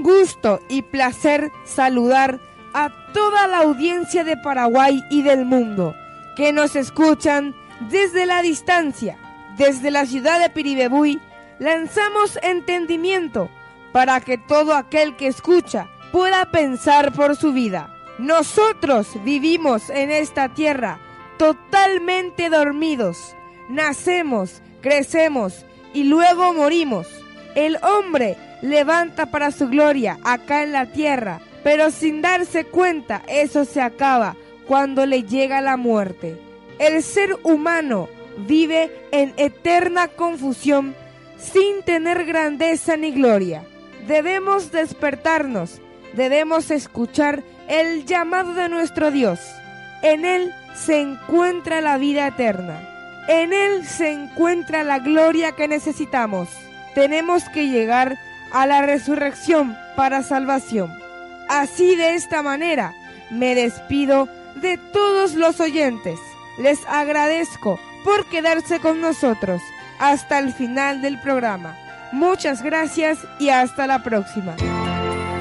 un gusto y placer saludar a toda la audiencia de Paraguay y del mundo que nos escuchan desde la distancia. Desde la ciudad de Piribebuy lanzamos entendimiento para que todo aquel que escucha pueda pensar por su vida. Nosotros vivimos en esta tierra totalmente dormidos. Nacemos, crecemos y luego morimos. El hombre levanta para su gloria acá en la tierra, pero sin darse cuenta eso se acaba cuando le llega la muerte. El ser humano vive en eterna confusión sin tener grandeza ni gloria. Debemos despertarnos, debemos escuchar el llamado de nuestro Dios. En Él se encuentra la vida eterna. En Él se encuentra la gloria que necesitamos. Tenemos que llegar a la resurrección para salvación. Así, de esta manera, me despido de todos los oyentes. Les agradezco por quedarse con nosotros hasta el final del programa. Muchas gracias y hasta la próxima.